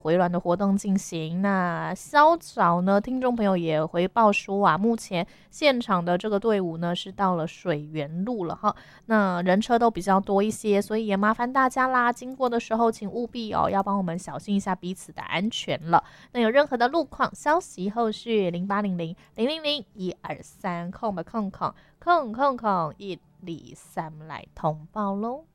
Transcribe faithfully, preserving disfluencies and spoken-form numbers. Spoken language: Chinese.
回銮的活动进行。那稍早呢，听众朋友也回报说啊，目前现场的这个队伍呢是到了水源路了哈，那人车都比较多一些，所以也麻烦大家啦，经过的时候请务必哦要帮我们小心一下彼此的安全了。那有任何的路况消息，后续零八零零零零零一二三空吧空空空空空一二三来通报喽。